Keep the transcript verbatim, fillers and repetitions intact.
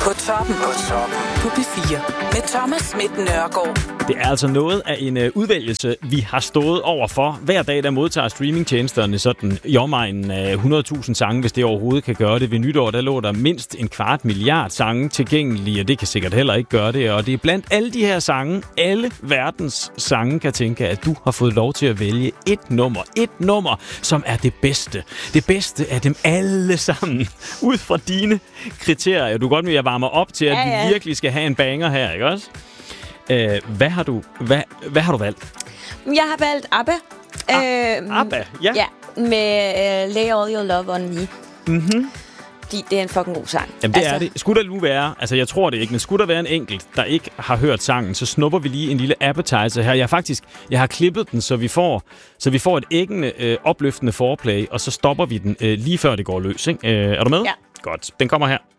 På toppen. På toppen. På P fire. Med Thomas Schmidt Nørgaard. Det er altså noget af en uh, udvælgelse, vi har stået over for. Hver dag, der modtager streamingtjenesterne sådan i omegnen af hundrede tusind sange, hvis det overhovedet kan gøre det. Ved nytår, der lå der mindst en kvart milliard sange tilgængelige, og det kan sikkert heller ikke gøre det. Og det er blandt alle de her sange, alle verdens sange kan tænke, at du har fået lov til at vælge et nummer. Et nummer, som er det bedste. Det bedste af dem alle sammen. Ud fra dine kriterier. Du kan godt med, at jeg varmer op til, at ja, ja. vi virkelig skal have en banger her, ikke også? Øh, hvad har du hvad, hvad har du valgt? Jeg har valgt ABBA. A- øh, ABBA, ja. Ja, med uh, Lay All Your Love On Me. Mhm. De, det er en fucking god sang. Jamen det altså. er det. Skulle der nu være, altså jeg tror det ikke, men skulle der være en enkelt, der ikke har hørt sangen, så snupper vi lige en lille appetizer her. Jeg har faktisk, jeg har klippet den, så vi får, så vi får et æggende, øh, opløftende foreplay, og så stopper vi den øh, lige før det går løs, ikke? Øh, er du med? Ja. Godt. Den kommer her.